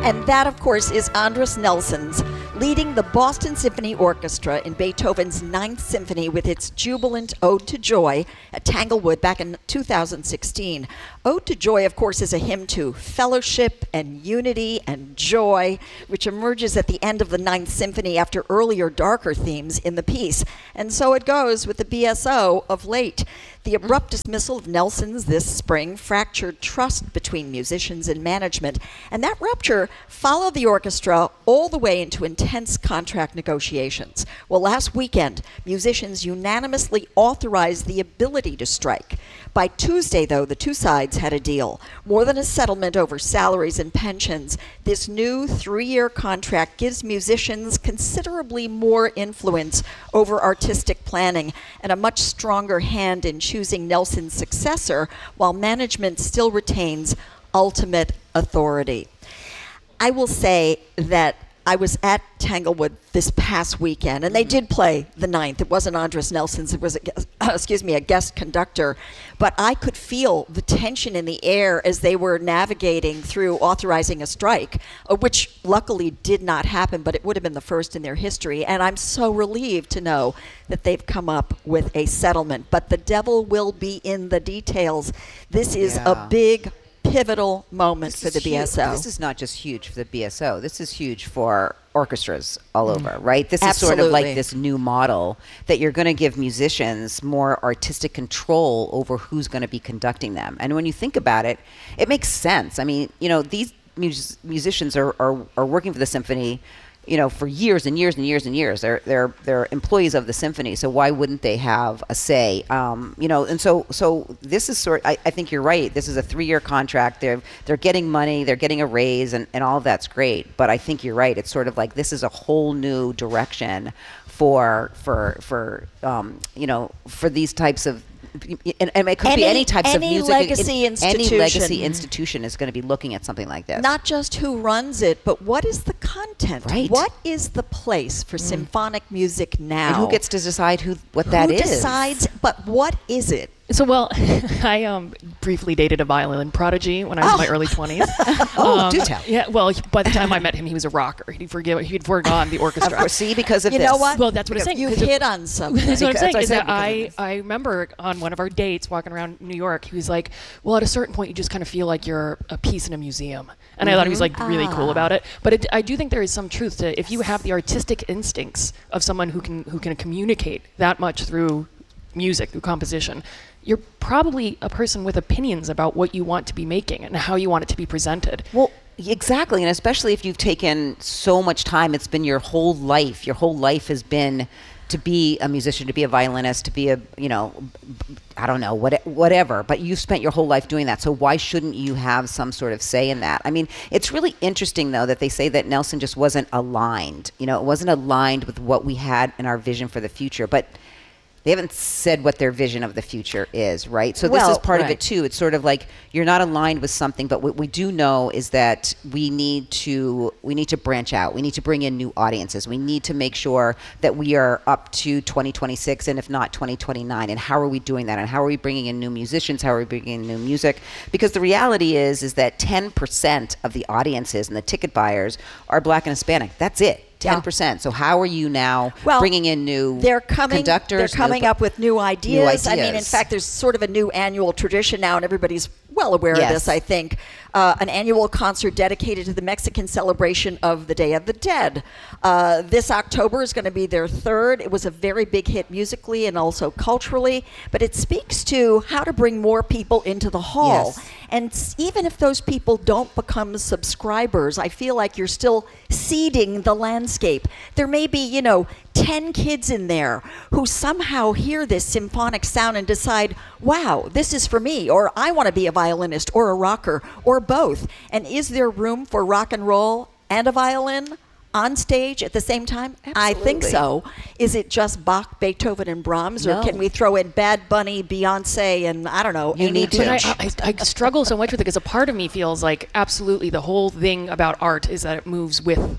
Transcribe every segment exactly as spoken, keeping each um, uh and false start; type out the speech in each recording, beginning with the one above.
And that, of course, is Andris Nelsons leading the Boston Symphony Orchestra in Beethoven's Ninth Symphony with its jubilant Ode to Joy at Tanglewood back in two thousand sixteen. Ode to Joy, of course, is a hymn to fellowship and unity and joy, which emerges at the end of the Ninth Symphony after earlier darker themes in the piece. And so it goes with the B S O of late. The abrupt dismissal of Nelsons this spring fractured trust between musicians and management, and that rupture followed the orchestra all the way into intense contract negotiations. Well, last weekend, musicians unanimously authorized the ability to strike. By Tuesday, though, the two sides had a deal. More than a settlement over salaries and pensions, this new three-year contract gives musicians considerably more influence over artistic planning and a much stronger hand in choosing Nelson's successor, while management still retains ultimate authority. I will say that I was at Tanglewood this past weekend, and they did play the Ninth. It wasn't Andris Nelsons, it was, a, guest- excuse me, a guest conductor. But I could feel the tension in the air as they were navigating through authorizing a strike, uh, which luckily did not happen, but it would have been the first in their history. And I'm so relieved to know that they've come up with a settlement. But the devil will be in the details. This is Yeah. a big pivotal moment This for is the B S O. huge. This is not just huge for the B S O. This is huge for orchestras all Mm. over, right? This is sort of Absolutely. like this new model that you're going to give musicians more artistic control over who's going to be conducting them. And when you think about it, it makes sense. I mean, you know, these mus- musicians are, are, are working for the symphony, you know, for years and years and years and years. They're they're they're employees of the symphony, so why wouldn't they have a say? Um, you know, and so so this is sort. I, I think you're right. This is a three-year contract. They're they're getting money. They're getting a raise, and, and all of that's great. But I think you're right. It's sort of like this is a whole new direction for for for um, you know, for these types of. And, and it could Any- be any types any of music. legacy Any legacy institution. institution is going to be looking at something like this. Not just who runs it, but what is the content? Right. What is the place for symphonic music now? And who gets to decide who what that who is? decides? But what is it? So, well, I um, briefly dated a violin prodigy when I was in my early twenties. Oh, do tell. Yeah, well, he- by the time I met him, he was a rocker. He'd forgive, he'd foregone the orchestra. Of course, see, because of You this. know what? Well, that's what I'm saying. You've 'cause it- hit on something. That's what I'm Because- saying. that's what I Is said, that because I, of this. I remember on one of our dates walking around New York, he was like, well, at a certain point, you just kind of feel like you're a piece in a museum. And I thought he was like really cool about it. But it, I do think there is some truth to if you have the artistic instincts of someone who can who can communicate that much through music, through composition, you're probably a person with opinions about what you want to be making and how you want it to be presented. Well, exactly, and especially if you've taken so much time, it's been your whole life. Your whole life has been to be a musician, to be a violinist, to be a, you know, I don't know, what, whatever, but you've spent your whole life doing that, so why shouldn't you have some sort of say in that? I mean, it's really interesting, though, that they say that Nelson just wasn't aligned. You know, it wasn't aligned with what we had in our vision for the future, but they haven't said what their vision of the future is, right? So Well, this is part of right. it too. It's sort of like you're not aligned with something, but what we do know is that we need to we need to branch out. We need to bring in new audiences. We need to make sure that we are up to twenty twenty-six, and if not twenty twenty-nine. And how are we doing that? And how are we bringing in new musicians? How are we bringing in new music? Because the reality is is that ten percent of the audiences and the ticket buyers are Black and Hispanic. That's it. ten percent. So how are you now Well, bringing in new They're coming. conductors? They're coming new- up with new ideas. I mean, in ideas. fact, there's sort of a new annual tradition now, and everybody's well aware Yes. of this. I think uh, an annual concert dedicated to the Mexican celebration of the Day of the Dead. Uh, this October is going to be their third. It was a very big hit musically and also culturally, but it speaks to how to bring more people into the hall. Yes. And s- even if those people don't become subscribers, I feel like you're still seeding the landscape. There may be, you know, ten kids in there who somehow hear this symphonic sound and decide, wow, this is for me, or I want to be a violinist or a rocker, or both. And is there room for rock and roll and a violin on stage at the same time? I think Absolutely. so. Is it just Bach, Beethoven, and Brahms, or No. can we throw in Bad Bunny, Beyonce, and I don't know, You Amy need to. But I, Finch? I, I struggle so much with it because a part of me feels like absolutely the whole thing about art is that it moves with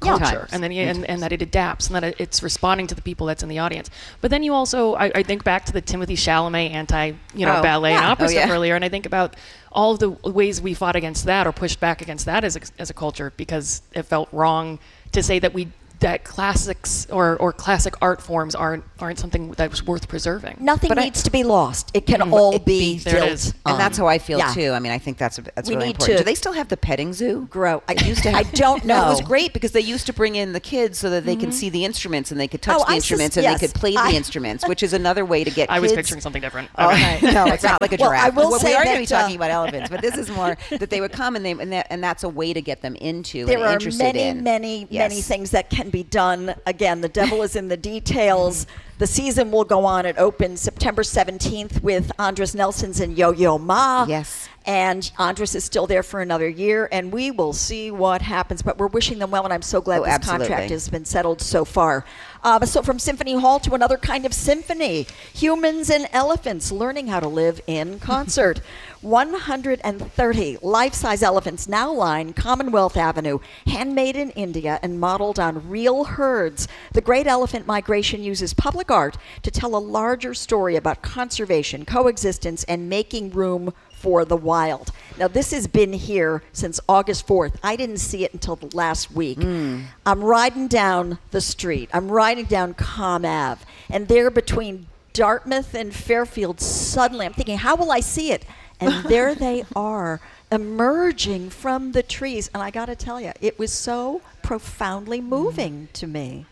culture, Times. and then you, and, and that it adapts, and that it, it's responding to the people that's in the audience. But then you also, I, I think back to the Timothy Chalamet anti, you know, Oh, ballet yeah. and opera Oh, stuff yeah. earlier, and I think about all of the ways we fought against that or pushed back against that as a, as a culture, because it felt wrong to say that we that classics or, or classic art forms aren't aren't something that was worth preserving. Nothing But I- needs to be lost. It can Mm, all it be be- there it built is. And on. that's how I feel Yeah. too. I mean, I think that's that's We really need important. to Do they still have the petting zoo? Grow. I used to I have, don't No, it was know. great because they used to bring in the kids so that they could see the instruments and they could touch Oh, the I sus- instruments and yes. they could play I- the instruments, which is another way to get I kids. was picturing something different. Oh, Okay. no, it's not like a Well, giraffe. I will Well, say we are going to be that, uh, talking about elephants, but this is more that they would come and they and, that, and that's a way to get them into There and are interested many, in. many, Yes. many things that can be done. Again, the devil is in the details. The season will go on. It opens September seventeenth with Andres Nelson's and Yo-Yo Ma. Yes. And Andres is still there for another year, and we will see what happens. But we're wishing them well, and I'm so glad Oh, this absolutely. contract has been settled so far. Uh, so from Symphony Hall to another kind of symphony, humans and elephants learning how to live in concert. one hundred thirty life-size elephants now line Commonwealth Avenue, handmade in India and modeled on real herds. The Great Elephant Migration uses public art to tell a larger story about conservation, coexistence, and making room for the wild. Now, this has been here since August fourth. I didn't see it until the last week. I'm riding down the street. I'm riding down Com Ave, and there between Dartmouth and Fairfield, suddenly I'm thinking, how will I see it? And there they are, emerging from the trees. And I got to tell you, it was so profoundly moving to me.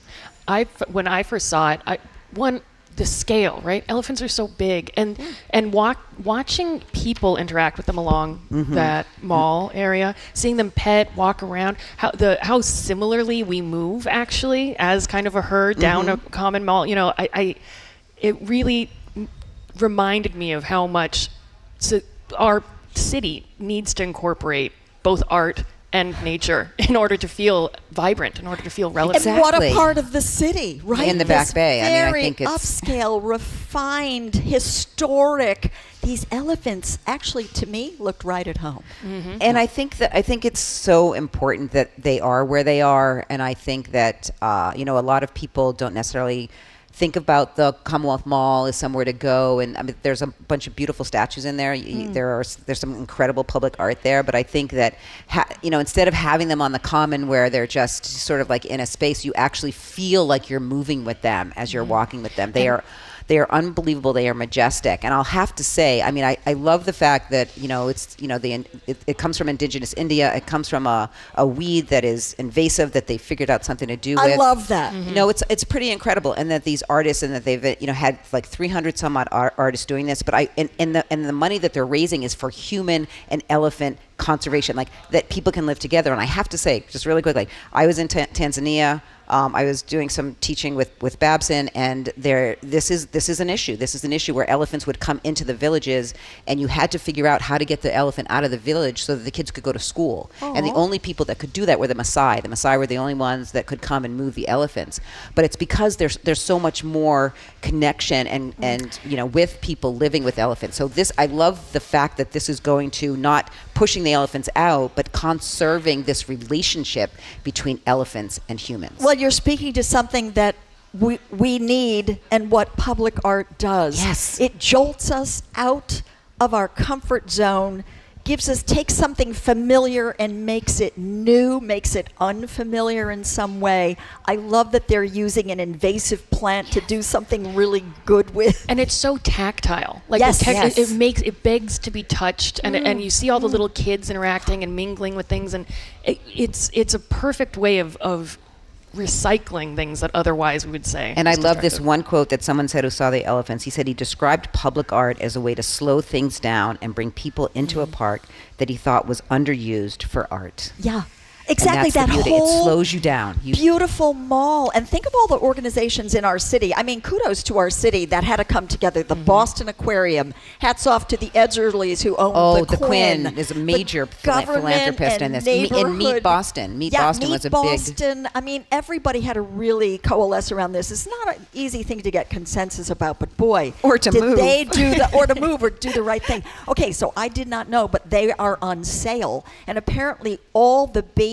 I f- when I first saw it, I one the scale, right? Elephants are so big, and and walk, watching people interact with them along that mall area, seeing them pet, walk around, how the how similarly we move actually as kind of a herd down a common mall. You know, I, I it really m- reminded me of how much ci- our city needs to incorporate both art and nature in order to feel vibrant, in order to feel relevant. And what a Exactly. part of the city, right? In the Back This Bay. I mean, I very think it's- upscale, refined, historic. These elephants actually, to me, looked right at home. And I think that I think it's so important that they are where they are, and I think that uh, you know, a lot of people don't necessarily think about the Commonwealth Mall as somewhere to go, and I mean, there's a bunch of beautiful statues in there. Y- There are s- there's some incredible public art there, but I think that ha- you know, instead of having them on the common where they're just sort of like in a space, you actually feel like you're moving with them as you're walking with them. They are. They are unbelievable. They are majestic. And I'll have to say, I mean, I, I love the fact that, you know, it's, you know, the, it, it comes from indigenous India. It comes from a, a weed that is invasive that they figured out something to do I with. love that. You know, it's it's pretty incredible. And that these artists and that they've, you know, had like three hundred some odd art, artists doing this. But I, and, and, the, and the money that they're raising is for human and elephant conservation, like that people can live together. And I have to say, just really quickly, I was in Ta- Tanzania. Um, I was doing some teaching with, with Babson, and there this is this is an issue. This is an issue where elephants would come into the villages, and you had to figure out how to get the elephant out of the village so that the kids could go to school. And the Aw. only people that could do that were the Maasai. The Maasai were the only ones that could come and move the elephants. But it's because there's there's so much more connection and and you know, with people living with elephants. So this, I love the fact that this is going to not pushing the elephants out, but conserving this relationship between elephants and humans. Well, you're speaking to something that we, we need and what public art does. Yes. It jolts us out of our comfort zone, gives us, takes something familiar and makes it new, makes it unfamiliar in some way. I love that they're using an invasive plant to do something really good with. And it's so tactile. Like Yes, the tec- yes. it, it makes it begs to be touched, and and you see all the little kids interacting and mingling with things, and it, it's it's a perfect way of of recycling things that otherwise we would say. And I is love this destructive. one quote that someone said who saw the elephants. He said he described public art as a way to slow things down and bring people into a park that he thought was underused for art. Yeah. And Exactly, that's the that beauty. whole It slows you down. You, beautiful mall. And think of all the organizations in our city. I mean, kudos to our city that had to come together. The Boston Aquarium. Hats off to the Edgerleys who own Oh, the, the Quinn is a The major phila- government philanthropist in and this. Me- and Meet neighborhood- Boston. Meet yeah, Boston Meet was a big- Boston. I mean, everybody had to really coalesce around this. It's not an easy thing to get consensus about, but boy, Or to did move. they do the or to move or do the right thing. Okay, so I did not know, but they are on sale, and apparently all the baby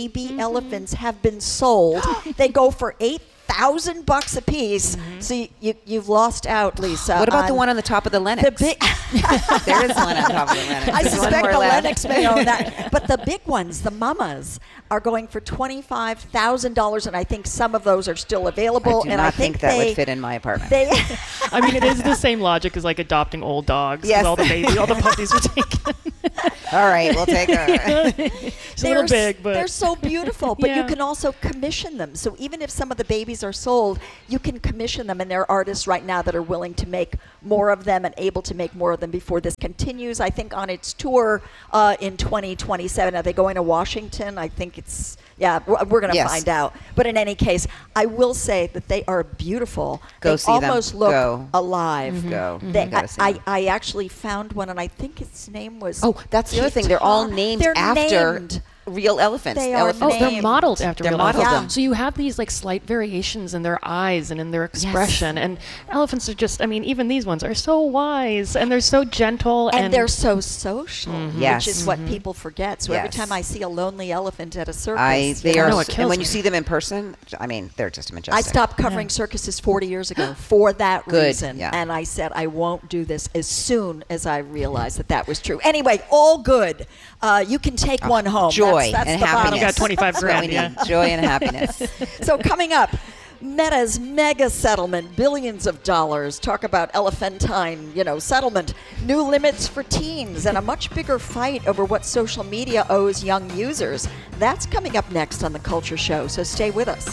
baby mm-hmm. elephants have been sold. They go for eight thousand bucks a piece. Mm-hmm. So you, you, you've lost out, Lisa. What about the one on the top of the Lennox? The big there is one on top of the Lennox. I There's suspect the left. Lennox may own that. But the big ones, the mamas, are going for twenty-five thousand dollars, and I think some of those are still available. I do and not I think, think that they, would fit in my apartment. They I mean, it is the same logic as like adopting old dogs. Yes. All the babies, all the puppies were taken. All right, we'll take her. It's a little big, but they're so beautiful. But Yeah. you can also commission them. So even if some of the babies are sold, you can commission them, and there are artists right now that are willing to make more of them and able to make more of them before this continues. I think on its tour uh, in twenty twenty-seven. Are they going to Washington? I think it's. Yeah, we're, we're going to Yes. find out. But in any case, I will say that they are beautiful. Go they see them. almost look Go. alive. Mm-hmm. Go. They, You gotta see I, them. I actually found one, and I think its name was. Oh, that's the other thing. They're all Kita. named They're after named. real elephants. They are Elephant Oh, named. they're modeled after They're real modeled elephants. them. So you have these like slight variations in their eyes and in their expression. And elephants are just, I mean, even these ones are so wise and they're so gentle. And, And, they're so social, Yes. which is what people forget. So every Yes. time I see a lonely elephant at a circus, I, you they know, are, know, it and kills when you me. see them in person, I mean, they're just majestic. I stopped covering circuses forty years ago for that Good, reason. yeah. And I said I won't do this as soon as I realized that that was true. Anyway, all good. Uh, you can take one home. Joy That's, that's and the happiness. bottom. You got twenty-five That's what grand, we yeah. need. Joy and happiness. So coming up, Meta's mega settlement, billions of dollars. Talk about elephantine, you know, settlement. New limits for teens and a much bigger fight over what social media owes young users. That's coming up next on The Culture Show, so stay with us.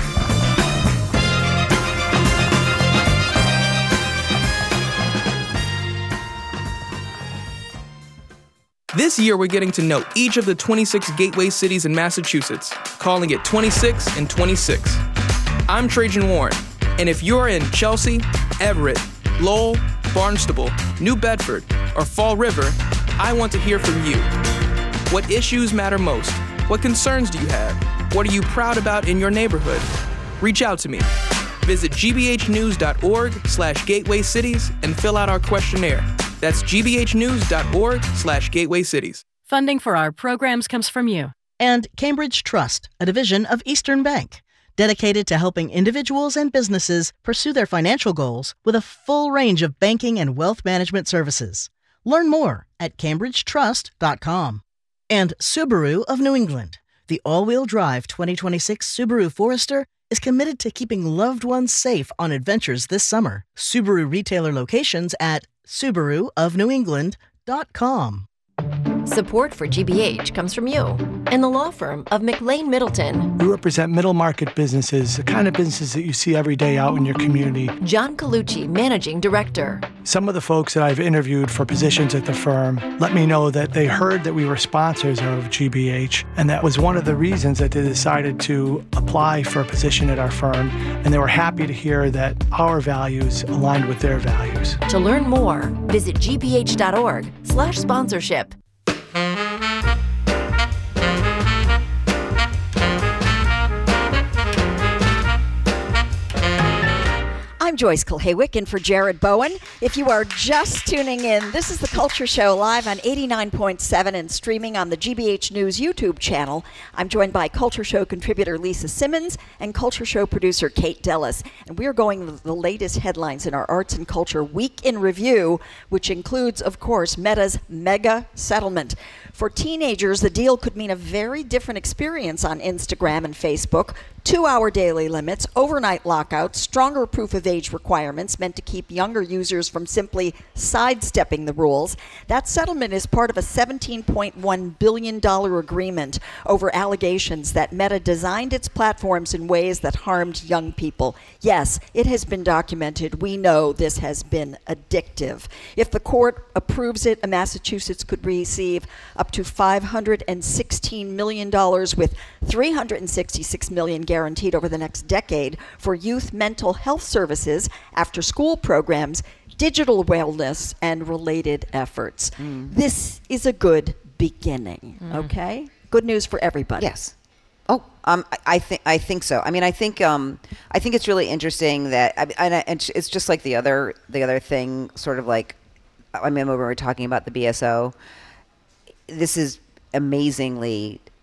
This year, we're getting to know each of the twenty-six gateway cities in Massachusetts, calling it twenty-six and twenty-six. I'm Trajan Warren, and if you're in Chelsea, Everett, Lowell, Barnstable, New Bedford, or Fall River, I want to hear from you. What issues matter most? What concerns do you have? What are you proud about in your neighborhood? Reach out to me. Visit g b h news dot org slash gateway cities and fill out our questionnaire. That's g b h news dot org slash gateway cities. Funding for our programs comes from you. And Cambridge Trust, a division of Eastern Bank, dedicated to helping individuals and businesses pursue their financial goals with a full range of banking and wealth management services. Learn more at cambridge trust dot com. And Subaru of New England, the all-wheel drive twenty twenty-six Subaru Forester is committed to keeping loved ones safe on adventures this summer. Subaru retailer locations at subaru of new england dot com. Support for G B H comes from you and the law firm of McLean Middleton. We represent middle market businesses, the kind of businesses that you see every day out in your community. John Colucci, Managing Director. Some of the folks that I've interviewed for positions at the firm let me know that they heard that we were sponsors of G B H, and that was one of the reasons that they decided to apply for a position at our firm, and they were happy to hear that our values aligned with their values. To learn more, visit g b h dot org slash sponsorship. I'm Joyce Kulhawick in for Jared Bowen. If you are just tuning in, this is The Culture Show live on eighty-nine point seven and streaming on the G B H News YouTube channel. I'm joined by Culture Show contributor Lisa Simmons and Culture Show producer Kate Dellis. And we are going with the latest headlines in our Arts and Culture Week in Review, which includes, of course, Meta's mega settlement. For teenagers, the deal could mean a very different experience on Instagram and Facebook. Two-hour daily limits, overnight lockouts, stronger proof of age requirements meant to keep younger users from simply sidestepping the rules. That settlement is part of a seventeen point one billion dollars agreement over allegations that Meta designed its platforms in ways that harmed young people. Yes, it has been documented. We know this has been addictive. If the court approves it, Massachusetts could receive up to five hundred sixteen million dollars with three hundred sixty-six million dollars guaranteed over the next decade for youth mental health services, after-school programs, digital wellness, and related efforts. Mm. This is a good beginning, mm. okay? Good news for everybody. Yes. Oh, um, I, I think I think so. I mean, I think um, I think it's really interesting that, I, and, I, and it's just like the other the other thing, sort of like, I remember we were talking about the B S O. This is amazingly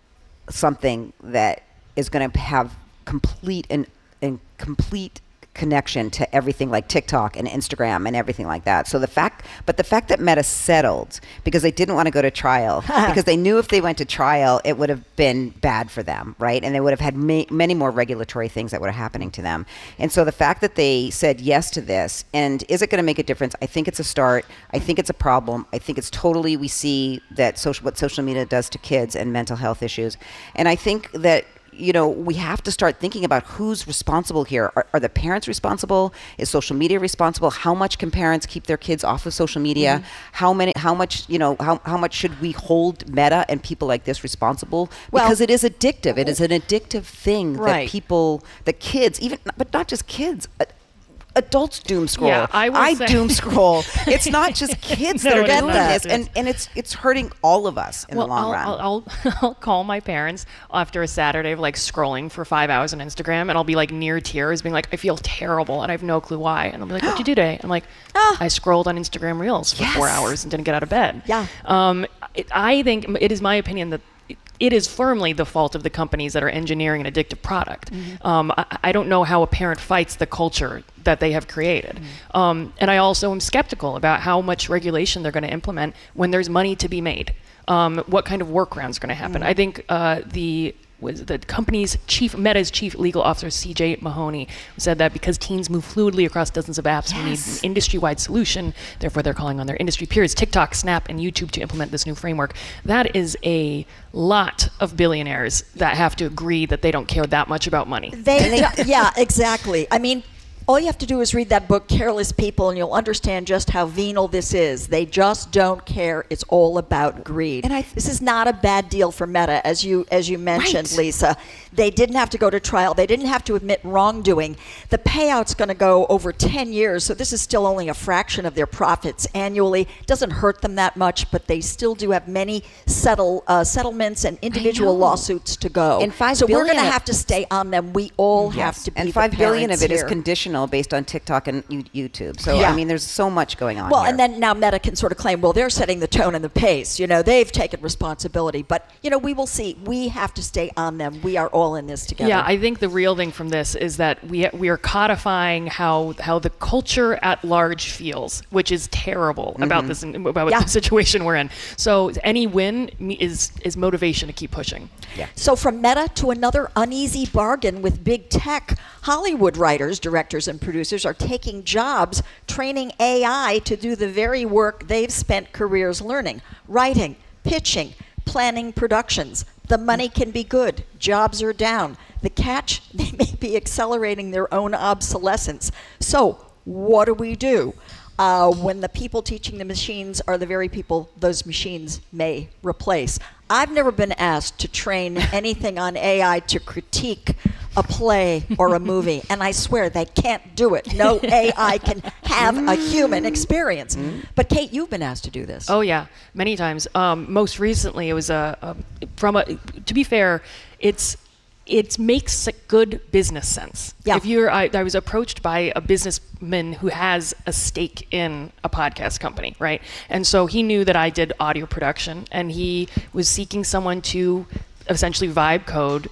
something that is going to have complete and, and complete connection to everything like TikTok and Instagram and everything like that. So the fact, but the fact that Meta settled because they didn't want to go to trial, because they knew if they went to trial, it would have been bad for them, right? And they would have had ma- many more regulatory things that were happening to them. And so the fact that they said yes to this, and is it going to make a difference? I think it's a start. I think it's a problem. I think it's totally, we see that social, what social media does to kids and mental health issues. And I think that you know, we have to start thinking about who's responsible here. Are, are the parents responsible? Is social media responsible? How much can parents keep their kids off of social media? Mm-hmm. How many, how much, you know, how, how much should we hold Meta and people like this responsible? Well, because it is addictive. It is an addictive thing right. that people, the kids, even, but not just kids, uh, adults doom scroll. Yeah, I, will I say doom scroll. It's not just kids No, that are it is doing not. this, and, and it's it's hurting all of us in well, the long I'll, run. I'll, I'll, I'll call my parents after a Saturday of like scrolling for five hours on Instagram, and I'll be like near tears, being like, I feel terrible, and I have no clue why. And they'll be like, what'd you do today? I'm like, Ah. I scrolled on Instagram Reels for Yes. four hours and didn't get out of bed. Yeah. Um, it, I think it is my opinion that it is firmly the fault of the companies that are engineering an addictive product. Mm-hmm. Um, I, I don't know how a parent fights the culture that they have created. Mm-hmm. Um, and I also am skeptical about how much regulation they're going to implement when there's money to be made. Um, what kind of workarounds are going to happen? Mm-hmm. I think uh, the was the company's chief, Meta's chief legal officer, C J Mahoney, said that because teens move fluidly across dozens of apps, yes. we need an industry-wide solution. Therefore, they're calling on their industry peers, TikTok, Snap, and YouTube to implement this new framework. That is a lot of billionaires that have to agree that they don't care that much about money. They, yeah, exactly. I mean, all you have to do is read that book, Careless People, and you'll understand just how venal this is. They just don't care. It's all about greed. And I th- this is not a bad deal for Meta, as you as you mentioned, right. Lisa. They didn't have to go to trial. They didn't have to admit wrongdoing. The payout's going to go over ten years, so this is still only a fraction of their profits annually. It doesn't hurt them that much, but they still do have many settle uh, settlements and individual lawsuits to go. And five so we're billion going to of- have to stay on them. We all Yes. have to be and the five billion of parents it is here. conditional based on TikTok and U- YouTube. So Yeah. I mean, there's so much going on. Well, here. and then now Meta can sort of claim, well, they're setting the tone and the pace. You know, they've taken responsibility. But, you know, we will see. We have to stay on them. We are all in this together. Yeah, I think the real thing from this is that we we are codifying how how the culture at large feels, which is terrible mm-hmm. about this about Yeah. the situation we're in. So any win is is motivation to keep pushing. yeah. So from Meta to another uneasy bargain with big tech, Hollywood writers, directors, and producers are taking jobs training A I to do the very work they've spent careers learning: writing, pitching, planning productions. The money can be good. Jobs are down. The catch, they may be accelerating their own obsolescence. So what do we do uh, when the people teaching the machines are the very people those machines may replace? I've never been asked to train anything on A I to critique a play or a movie, and I swear they can't do it. No A I can have a human experience. Mm. But Kate, you've been asked to do this. Oh yeah, many times. Um, most recently, it was a, a from a. To be fair, it's it makes good business sense. Yeah. If you're, I, I was approached by a businessman who has a stake in a podcast company, right? And so he knew that I did audio production, and he was seeking someone to essentially vibe code.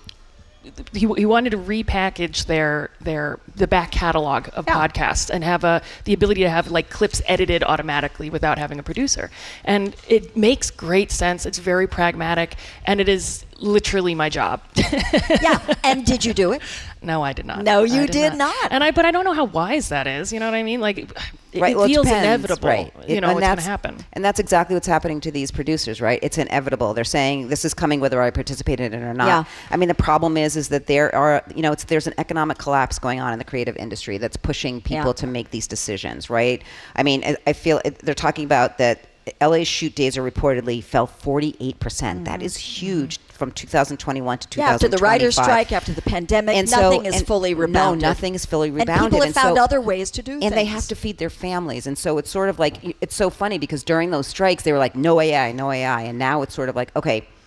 He, he wanted to repackage their their the back catalog of Yeah. podcasts and have a the ability to have like clips edited automatically without having a producer. And it makes great sense. It's very pragmatic, and it is literally my job. Yeah, and did you do it? No, I did not. No, you I did not. And I, but I don't know how wise that is. You know what I mean? Like, it, Right, it well, it feels depends, inevitable. right. You It- know, and what's going to that's- happen. And that's exactly what's happening to these producers, right? It's inevitable. They're saying this is coming whether I participate in it or not. Yeah. I mean, the problem is, is that there are, you know, it's there's an economic collapse going on in the creative industry that's pushing people Yeah. to make these decisions, right? I mean, I, I feel it, they're talking about that L A's shoot days are reportedly fell forty-eight percent. That is huge from two thousand twenty-one to two Yeah, thousand after twenty-five. the writer's strike, after the pandemic, And so- nothing is and- fully rebounded. No, nothing is fully rebounded. And people have And found so- other ways to do things. and they have to feed their families, and so it's sort of like, it's so funny because during those strikes they were like no A I, no A I, and now it's sort of like, okay,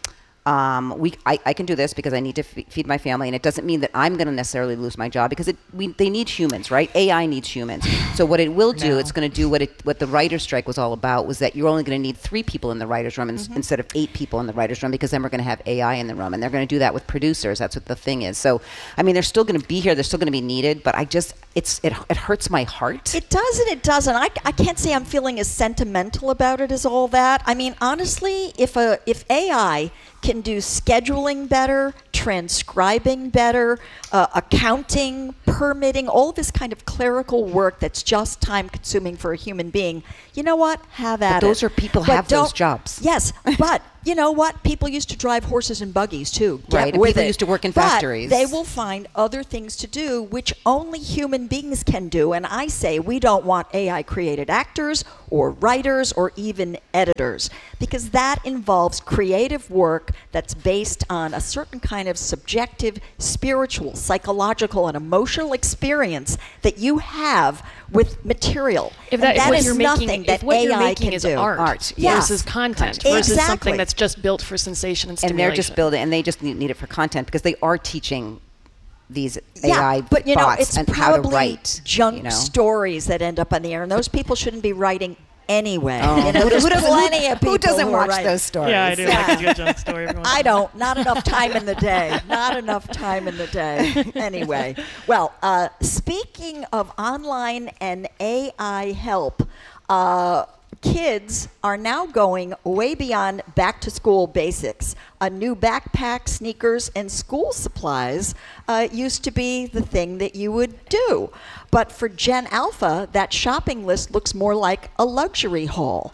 Um, we, I, I can do this because I need to f- feed my family, and it doesn't mean that I'm going to necessarily lose my job because it, we, they need humans, right? A I needs humans. So what it will do, No. it's going to do what it, what the writer's strike was all about, was that you're only going to need three people in the writer's room Mm-hmm. in, instead of eight people in the writer's room, because then we're going to have A I in the room, and they're going to do that with producers. That's what the thing is. So, I mean, they're still going to be here. They're still going to be needed, but I just, it's it, it hurts my heart. It does and it doesn't. I, I can't say I'm feeling as sentimental about it as all that. I mean, honestly, if a if A I can do scheduling better, transcribing better, uh, accounting, permitting, all this kind of clerical work that's just time consuming for a human being, you know what? Have at it. But those are people But have those don't- jobs. Yes, but you know what? People used to drive horses and buggies too. Get Right, and with people it. used to work in But factories. they will find other things to do which only human beings can do. And I say we don't want A I created actors or writers or even editors, because that involves creative work that's based on a certain kind of subjective, spiritual, psychological, and emotional experience that you have with material. If that, and if that what is you're nothing making, that if what A I you're making can is do. art, Art, yeah. versus content, versus Exactly. something that's just built for sensation and And stimulation. they're just building, and they just need, need it for content because they are teaching these Yeah, A I but you know, bots it's and how to probably write. junk you know? stories that end up on the air, and those people shouldn't be writing anyway. Oh. You know, Who there's doesn't- plenty who- of people who doesn't who are watch writing. those stories? Yeah, I do. Yeah. Like a good junk story. every once in a I while. don't. Not enough time in the day. Not enough time in the day. Anyway, well, uh, speaking of online and A I help, uh, kids are now going way beyond back to school basics. A new backpack, sneakers, and school supplies uh, used to be the thing that you would do. But for Gen Alpha, that shopping list looks more like a luxury haul.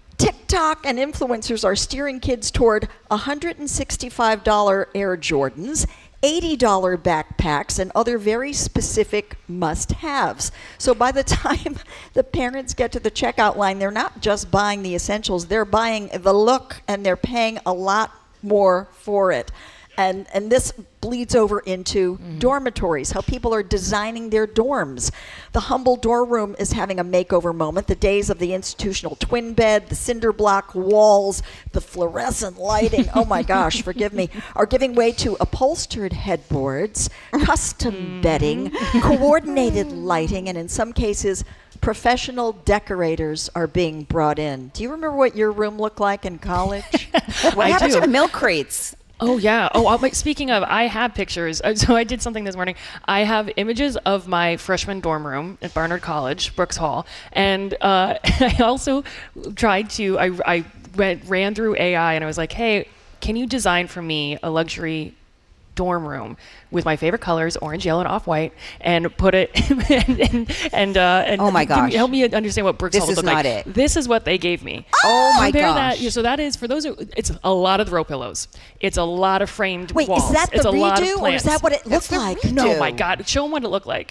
TikTok and influencers are steering kids toward one hundred sixty-five dollars Air Jordans, eighty dollars backpacks, and other very specific must-haves. So by the time the parents get to the checkout line, they're not just buying the essentials, they're buying the look, and they're paying a lot more for it. And and this bleeds over into mm-hmm. dormitories, how people are designing their dorms. The humble dorm room is having a makeover moment. The days of the institutional twin bed, the cinder block walls, the fluorescent lighting, oh my gosh, forgive me, are giving way to upholstered headboards, custom bedding, coordinated lighting, and in some cases, professional decorators are being brought in. Do you remember what your room looked like in college? What I happened do. to the milk crates? Oh yeah. Oh, uh, wait, speaking of, I have pictures. Uh, So I did something this morning. I have images of my freshman dorm room at Barnard College, Brooks Hall, and uh, I also tried to. I I went ran through A I and I was like, hey, can you design for me a luxury dorm room with my favorite colors, orange, yellow, and off-white, and put it and and, and, uh, and Oh my give me- gosh. help me understand what Brooks This Hall would is look not like. it. This is what they gave me. Oh my Compare gosh. that. Yeah, so that is for those. Who, it's a lot of throw pillows. It's a lot of framed Wait, walls. is that it's the a lot of redo, or is plants. that what it That's looked the like? redo. No, do? my God! Show them what it looked like.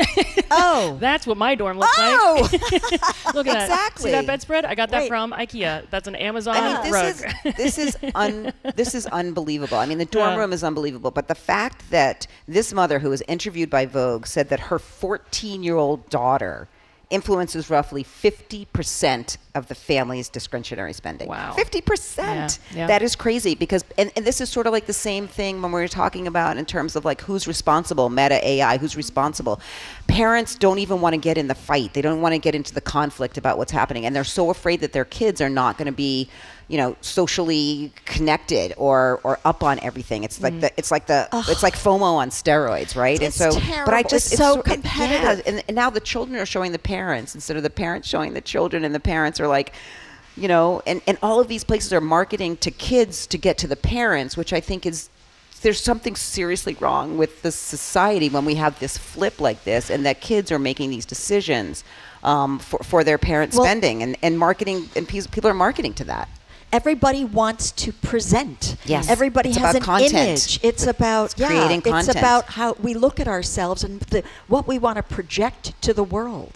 Oh. That's what my dorm looks Oh! like. Look at that. Exactly. See that bedspread? I got that Wait. from IKEA. That's an Amazon I mean, rug. this is this is un, this is unbelievable. I mean, the dorm Yeah. room is unbelievable, but the fact that this mother, who was interviewed by Vogue, said that her fourteen-year-old daughter influences roughly fifty percent of the family's discretionary spending. Wow. fifty percent. Yeah, yeah. That is crazy because, and, and this is sort of like the same thing when we were talking about in terms of like who's responsible, Meta A I, who's responsible. Parents don't even want to get in the fight. They don't want to get into the conflict about what's happening. And they're so afraid that their kids are not going to be, you know, socially connected or, or up on everything. It's like the, it's like the, it's like FOMO on steroids, right? It's and so, but I terrible. just, It's so it- competitive. yeah, and, and now the children are showing the parents instead of the parents showing the children, and the parents are like, you know, and, and all of these places are marketing to kids to get to the parents, which I think is, there's something seriously wrong with the society when we have this flip like this, and that kids are making these decisions um, for, for their parent Well- spending, and, and marketing, and pe- people are marketing to that. Everybody wants to present. Yes. Everybody It's has about an content. image. It's about It's yeah, creating It's content. about how we look at ourselves and the, what we want to project to the world.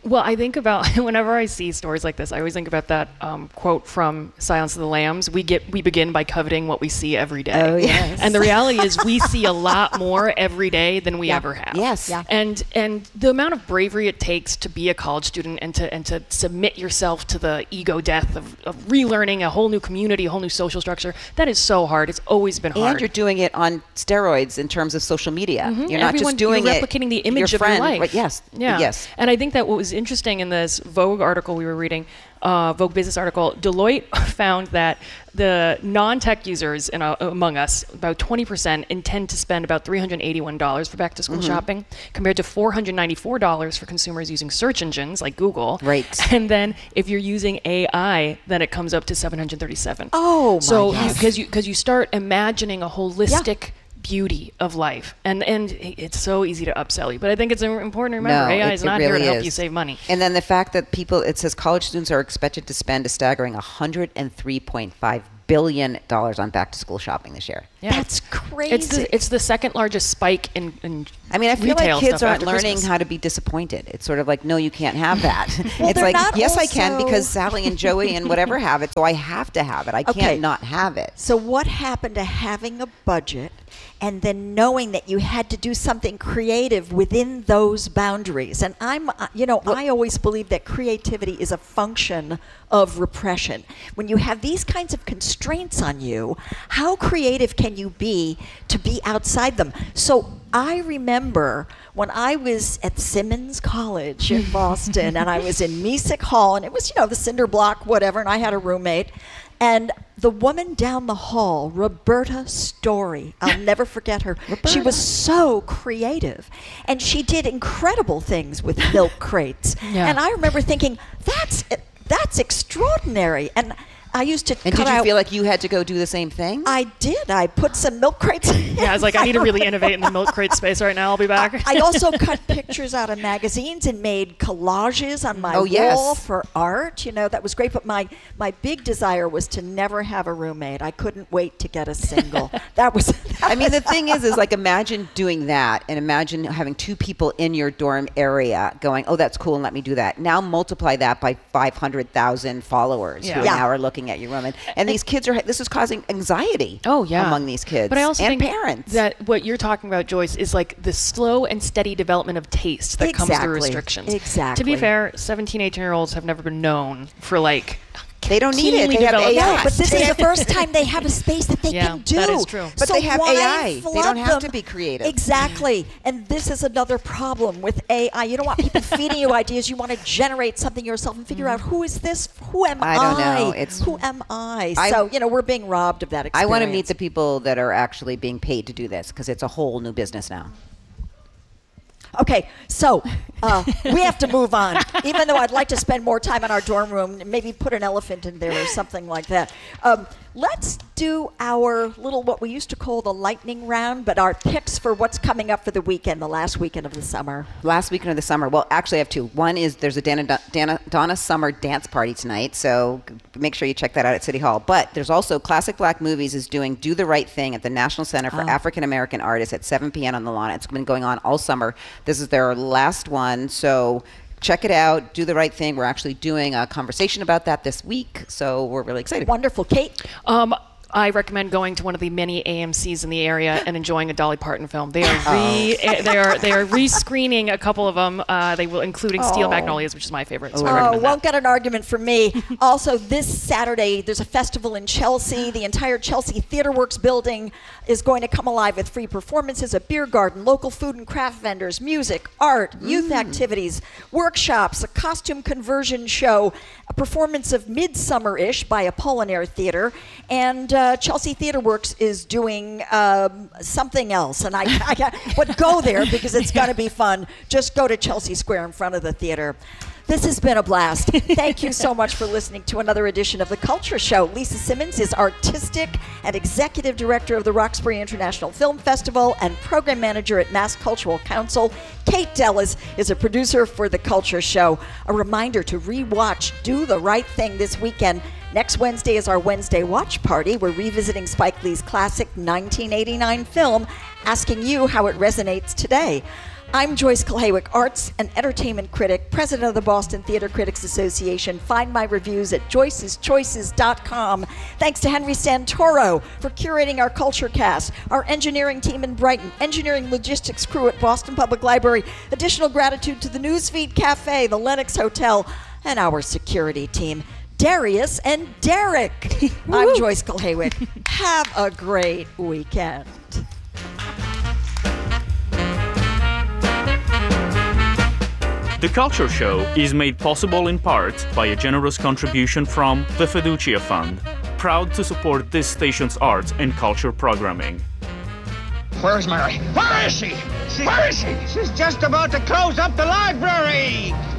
Well, I think about whenever I see stories like this, I always think about that um, quote from Silence of the Lambs. We get we begin by coveting what we see every day. Oh, yes. And the reality is we see a lot more every day than we Yeah. ever have. Yes. Yeah. And and the amount of bravery it takes to be a college student and to and to submit yourself to the ego death of, of relearning a whole new community, a whole new social structure, that is so hard. It's always been hard. And you're doing it on steroids in terms of social media. Mhm. You're not Everyone- just doing you're it. replicating the image your of friend, your life. Right, yes. Yeah. Yes. And I think that what was interesting in this Vogue article we were reading, uh, Vogue Business article, Deloitte found that the non-tech users in, uh, among us, about twenty percent, intend to spend about three hundred eighty-one dollars for back-to-school Mm-hmm. shopping, compared to four hundred ninety-four dollars for consumers using search engines like Google. Right. And then if you're using A I, then it comes up to seven hundred thirty-seven dollars. Oh, my so gosh. because you because you start imagining a holistic beauty of life, and and it's so easy to upsell you. But I think it's important to remember, No, A I it- is it not here really to help is. you save money. And then the fact that people, it says college students are expected to spend a staggering one hundred three point five billion dollars on back-to-school shopping this year. Yeah. That's crazy. It's the, it's the second largest spike in, in I mean, I feel retail like kids stuff aren't after learning Christmas. how to be disappointed. It's sort of like, no, you can't have that. Well, It's they're like, not yes, I can also- because Sally and Joey and whatever have it, so I have to have it. I can't Okay. not have it. So what happened to having a budget and then knowing that you had to do something creative within those boundaries? And I'm, uh, you know, I always believe that creativity is a function of repression. When you have these kinds of constraints on you, how creative can you be to be outside them? So I remember when I was at Simmons College in Boston and I was in Mesick Hall, and it was, you know, the cinder block, whatever, and I had a roommate. And the woman down the hall, Roberta Story, I'll never forget her. She was so creative. And she did incredible things with milk crates. Yeah. And I remember thinking, that's that's extraordinary. And I used to And cut did you out, feel like you had to go do the same thing? I did. I put some milk crates. Yeah, I was like, I need to really innovate in the milk crate space right now. I'll be back. I also cut pictures out of magazines and made collages on my Oh, wall yes. for art. You know, that was great. But my, my big desire was to never have a roommate. I couldn't wait to get a single. That was. That I mean, was- the thing is, is like imagine doing that, and imagine having two people in your dorm area going, "Oh, that's cool, and let me do that." Now multiply that by five hundred thousand followers Yeah. who Yeah. now are looking at your room, and, and these kids are. This is causing anxiety. Oh yeah, among these kids, But I also and think parents. that what you're talking about, Joyce, is like the slow and steady development of taste that comes Exactly. through restrictions. Exactly. To be fair, seventeen, eighteen year olds have never been known for like. They don't need it. keenly They have developed A I. Yeah, but this is the first time they have a space that they Yeah, can do. that is true. But So they have why A I. They flood don't have to them? be creative. Exactly. And this is another problem with A I. You don't want people feeding you ideas. You want to generate something yourself and figure out, who is this? Who am I? I don't know. It's- who am I? I- So, you know, we're being robbed of that I experience. want to meet the people that are actually being paid to do this because it's a whole new business now. Okay, so uh, we have to move on. Even though I'd like to spend more time in our dorm room, maybe put an elephant in there or something like that. Um, let's do our little, what we used to call the lightning round, but our picks for what's coming up for the weekend, the last weekend of the summer. Last weekend of the summer. Well, actually, I have two. One is there's a Dana, Dana, Donna Summer dance party tonight, so make sure you check that out at City Hall. But there's also Classic Black Movies is doing Do the Right Thing at the National Center for Oh. African American Artists at seven p.m. on the lawn. It's been going on all summer. This is their last one, so check it out. Do the Right Thing. We're actually doing a conversation about that this week, so we're really excited. Wonderful. Kate? Um, I recommend going to one of the many A M Cs in the area and enjoying a Dolly Parton film. They are re, eh, they are they are re-screening a couple of them. Uh, they will, including Steel Oh. Magnolias, which is my favorite. So I Oh, recommend won't that. get an argument from me. Also, this Saturday, there's a festival in Chelsea. The entire Chelsea Theatre Works building is going to come alive with free performances, a beer garden, local food and craft vendors, music, art, youth activities, workshops, a costume conversion show, a performance of Midsummer-ish by Apollinaire Theatre, and uh, Chelsea Theatre Works is doing um, something else. And I, I got, but go there because it's going to be fun. Just go to Chelsea Square in front of the theater. This has been a blast. Thank you so much for listening to another edition of The Culture Show. Lisa Simmons is artistic and executive director of the Roxbury International Film Festival and program manager at Mass Cultural Council. Kate Dellis is a producer for The Culture Show. A reminder to rewatch Do the Right Thing this weekend. Next Wednesday is our Wednesday watch party. We're revisiting Spike Lee's classic nineteen eighty-nine film, asking you how it resonates today. I'm Joyce Kulhawick, arts and entertainment critic, president of the Boston Theater Critics Association. Find my reviews at joyces choices dot com. Thanks to Henry Santoro for curating our Culture Cast, our engineering team in Brighton, engineering logistics crew at Boston Public Library. Additional gratitude to the Newsfeed Cafe, the Lenox Hotel, and our security team, Darius and Derek. I'm Joyce Kulhawick. Have a great weekend. The Culture Show is made possible in part by a generous contribution from the Fiducia Fund, proud to support this station's arts and culture programming. Where's Mary? Where is she? Where is she? She's just about to close up the library.